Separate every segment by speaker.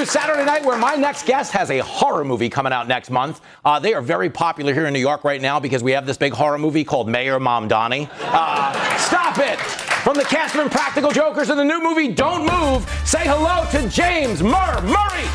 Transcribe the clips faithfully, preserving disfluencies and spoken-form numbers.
Speaker 1: News Saturday night, where my next guest has a horror movie coming out next month. Uh, they are very popular here in New York right now because we have this big horror movie called Mayor Mom Donnie. Uh, stop it! From the cast of Impractical Jokers and the new movie Don't Move, say hello to James Murr Murray.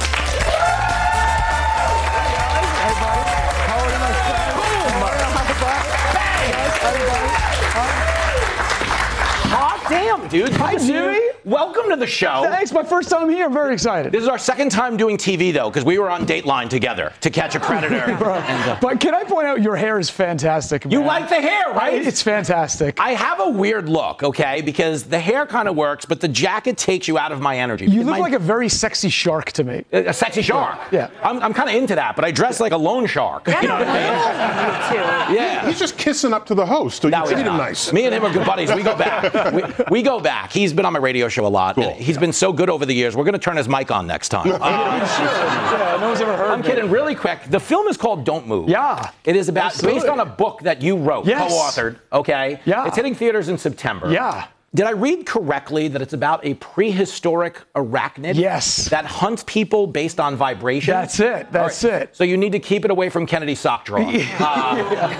Speaker 1: Hot damn, dude.
Speaker 2: Hi, Jimmy.
Speaker 1: Welcome to the show.
Speaker 2: Thanks. My first time here. I'm very excited.
Speaker 1: This is our second time doing T V, though, because we were on Dateline together to catch a predator. and, uh,
Speaker 2: but can I point out your hair is fantastic, man.
Speaker 1: You like the hair, right?
Speaker 2: It's fantastic.
Speaker 1: I have a weird look, okay, because the hair kind of works, but the jacket takes you out of my energy.
Speaker 2: You look
Speaker 1: my,
Speaker 2: like a very sexy shark to me.
Speaker 1: A, a sexy shark?
Speaker 2: Yeah.
Speaker 1: I'm, I'm kind of into that, but I dress like a loan shark.
Speaker 3: Yeah,
Speaker 1: you know what I mean? Yeah.
Speaker 4: He's just kissing up to the host, so you
Speaker 1: No,
Speaker 4: treat
Speaker 1: he's
Speaker 4: him
Speaker 1: not.
Speaker 4: nice.
Speaker 1: Me and him are good buddies. We go back. we, we go back. He's been on my radio show a lot.
Speaker 4: Cool.
Speaker 1: And he's been so good over the years. We're going to turn his mic on next time. Uh,
Speaker 2: Yeah, no one's ever heard
Speaker 1: I'm
Speaker 2: of
Speaker 1: kidding.
Speaker 2: it.
Speaker 1: Really quick. The film is called Don't Move.
Speaker 2: Yeah.
Speaker 1: It is about
Speaker 2: Absolutely.
Speaker 1: based on a book that you wrote,
Speaker 2: Yes.
Speaker 1: co-authored. Okay.
Speaker 2: Yeah.
Speaker 1: It's hitting theaters in September.
Speaker 2: Yeah.
Speaker 1: Did I read correctly that it's about a prehistoric arachnid?
Speaker 2: Yes.
Speaker 1: That hunts people based on vibration?
Speaker 2: That's it. That's
Speaker 1: All right.
Speaker 2: it.
Speaker 1: So you need to keep it away from Kennedy's sock drawer. Uh,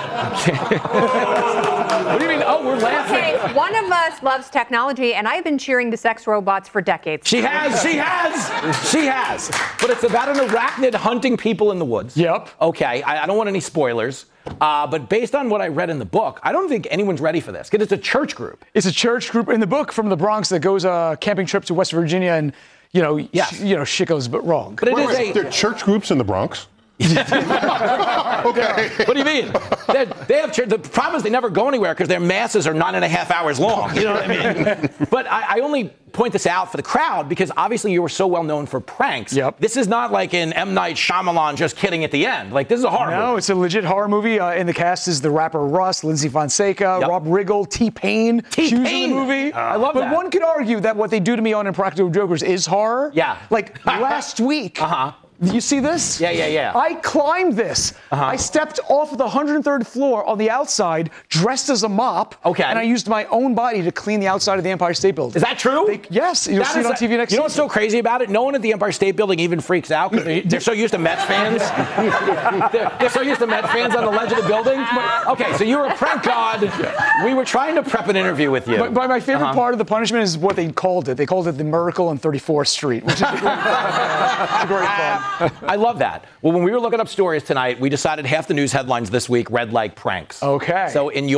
Speaker 1: what do you mean? Oh, we're laughing.
Speaker 3: Okay, one of us loves technology, and I've been cheering the sex robots for decades.
Speaker 1: She has, she has, she has. But it's about an arachnid hunting people in the woods.
Speaker 2: Yep.
Speaker 1: Okay, I, I don't want any spoilers. Uh, but based on what I read in the book, I don't think anyone's ready for this, because it's a church group.
Speaker 2: It's a church group in the book from the Bronx that goes a camping trip to West Virginia, and you know,
Speaker 1: Yes.
Speaker 2: sh- you know, shit goes but wrong.
Speaker 1: But it
Speaker 4: Wait,
Speaker 1: is
Speaker 4: wait,
Speaker 1: a...
Speaker 4: there are church groups in the Bronx? Okay.
Speaker 1: What do you mean? They're, they have church, the problem is they never go anywhere because their masses are nine and a half hours long. You know what I mean? But I, I only point this out for the crowd because obviously you were so well known for pranks.
Speaker 2: Yep.
Speaker 1: This is not like an M. Night Shyamalan just kidding at the end. Like, this is a horror
Speaker 2: No,
Speaker 1: movie.
Speaker 2: it's a legit horror movie. Uh, in the cast is the rapper Russ, Lindsay Fonseca,
Speaker 1: Yep.
Speaker 2: Rob Riggle, T-Pain. She was in
Speaker 1: T-Pain.
Speaker 2: the movie.
Speaker 1: I love
Speaker 2: but
Speaker 1: that.
Speaker 2: one could argue that what they do to me on Impractical Jokers is horror.
Speaker 1: Yeah.
Speaker 2: Like last week.
Speaker 1: Uh-huh.
Speaker 2: You see this?
Speaker 1: Yeah, yeah, yeah.
Speaker 2: I climbed this.
Speaker 1: Uh-huh.
Speaker 2: I stepped off of the one hundred third floor on the outside, dressed as a mop.
Speaker 1: Okay.
Speaker 2: And I used my own body to clean the outside of the Empire State Building.
Speaker 1: Is that true?
Speaker 2: They, yes, you'll
Speaker 1: That
Speaker 2: see
Speaker 1: is
Speaker 2: it on
Speaker 1: a-
Speaker 2: T V next
Speaker 1: You know what's
Speaker 2: season.
Speaker 1: so crazy about it? No one at the Empire State Building even freaks out because they, they're so used to Mets fans. they're, they're so used to Mets fans on the ledge of the building. Okay, so you were a prank god. We were trying to prep an interview with you.
Speaker 2: But, but my favorite
Speaker 1: Uh-huh.
Speaker 2: part of the punishment is what they called it. They called it the Miracle on thirty-fourth Street, which is a great, it's a great fun.
Speaker 1: I love that. Well, when we were looking up stories tonight, we decided half the news headlines this week read like pranks.
Speaker 2: Okay.
Speaker 1: So in your